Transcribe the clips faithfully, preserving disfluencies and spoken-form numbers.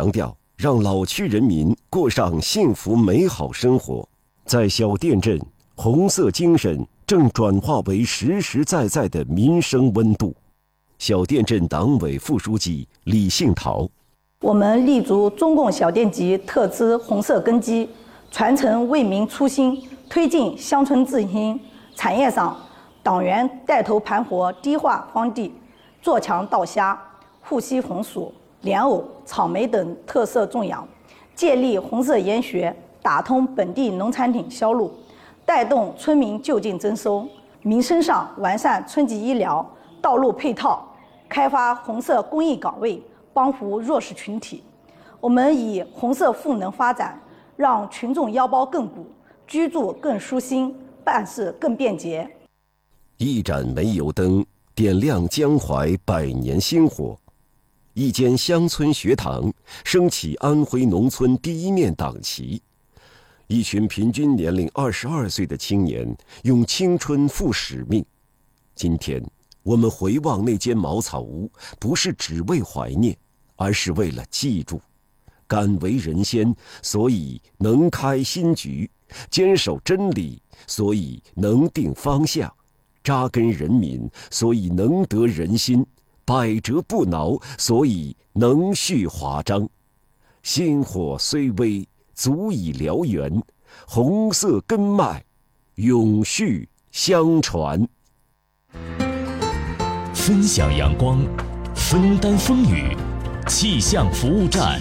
强调让老区人民过上幸福美好生活。在小店镇，红色精神正转化为实实在在的民生温度。小店镇党委副书记李杏桃： 我们立足中共小店级特资红色根基，传承为民初心，推进乡村振兴。产业上，党员带头盘活低化荒地，做强稻虾、护溪红薯、莲藕、草莓等特色种养，建立红色研学，打通本地农产品销路，带动村民就近增收。民生上完善村级医疗、道路配套，开发红色公益岗位，帮扶弱势群体。我们以红色赋能发展，让群众腰包更鼓，居住更舒心，办事更便捷。 一盏煤油灯点亮江淮百年星火，一间乡村学堂升起安徽农村第一面党旗，一群平均年龄二十二岁的青年用青春赴使命。今天我们回望那间茅草屋，不是只为怀念，而是为了记住。敢为人先，所以能开新局；坚守真理，所以能定方向；扎根人民，所以能得人心；百折不挠，所以能续华章。薪火虽微，足以燎原；红色根脉，永续相传。 分享阳光，分担风雨，气象服务站。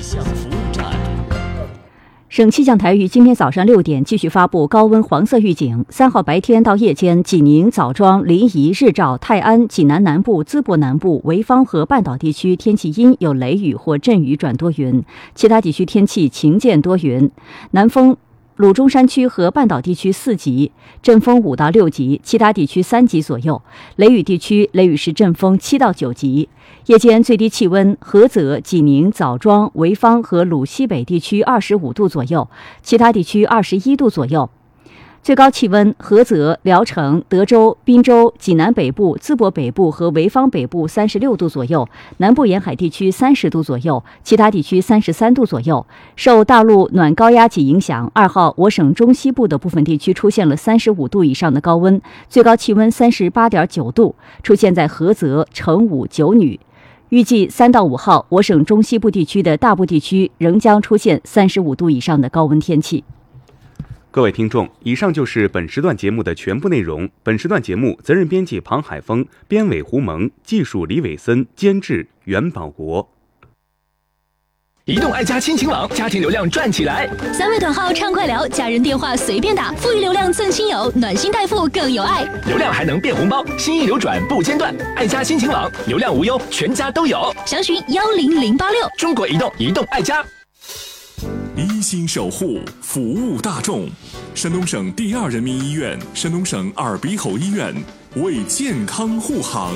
省气象台于今天早上六点继续发布高温黄色预警。三号白天到夜间，济宁、枣庄、临沂、日照、泰安、济南南部、淄博南部、潍坊和半岛地区天气阴，有雷雨或阵雨转多云，其他地区天气晴间多云。南风鲁中山区和半岛地区四级，阵风五到六级，其他地区三级左右。雷雨地区雷雨时阵风七到九级。夜间最低气温，菏泽、济宁、枣庄、潍坊和鲁西北地区二十五度左右，其他地区二十一度左右。最高气温，菏泽、聊城、德州、滨州、济南北部、淄博北部和潍坊北部三十六度左右，南部沿海地区三十度左右，其他地区三十三度左右。受大陆暖高压脊影响，二号我省中西部的部分地区出现了三十五度以上的高温，最高气温三十八点九度，出现在菏泽、成武、九女。预计三到五号，我省中西部地区的大部地区仍将出现三十五度以上的高温天气。 各位听众，以上就是本时段节目的全部内容。本时段节目责任编辑庞海峰，编委胡萌，技术李伟森，监制袁保国。 移动爱家亲情网，家庭流量赚起来！ 三位短号畅快聊，家人电话随便打，富裕流量赠亲友，暖心带富更有爱。 流量还能变红包，心意流转不间断。爱家亲情网，流量无忧，全家都有。 详询幺零零八六。 中国移动，移动爱家。 一心守护，服务大众。山东省第二人民医院、山东省耳鼻喉医院为健康护航。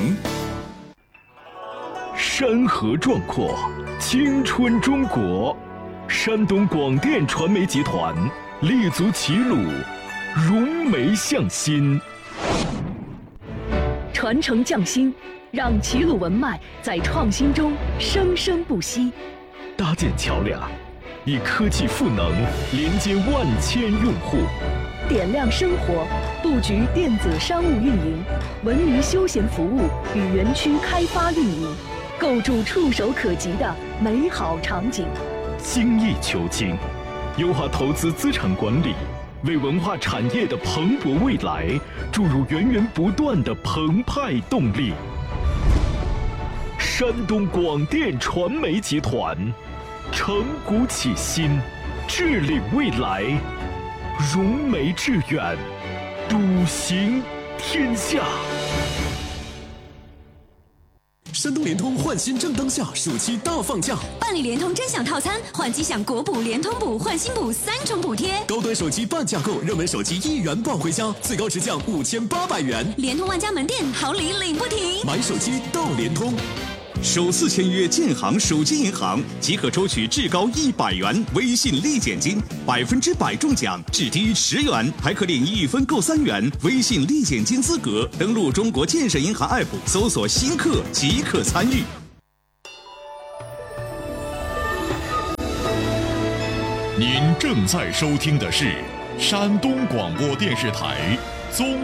山河壮阔，青春中国。山东广电传媒集团立足齐鲁，融媒向心， 传承匠心，让齐鲁文脉在创新中生生不息。 搭建桥梁，以科技赋能连接万千用户， 点亮生活，布局电子商务运营、文娱休闲服务与园区开发运营，构筑触手可及的美好场景。 精益求精，优化投资资产管理，为文化产业的蓬勃未来注入源源不断的澎湃动力。山东广电传媒集团承股启新，致力未来，融媒致远，笃行天下。 山东联通换新正当下，暑期大放价， 办理联通真享套餐，换机享国补、联通补、换新补三重补贴。 高端手机半价购，热门手机一元抱回家，最高直降五千八百元。 联通万家门店好礼领不停， 买手机到联通。 首次签约建行手机银行即可抽取至高一百元微信立减金，百分之百中奖，至低十元，还可领一分购三元微信立减金资格。登录中国建设银行 A P P 搜索新客即可参与。 您正在收听的是山东广播电视台综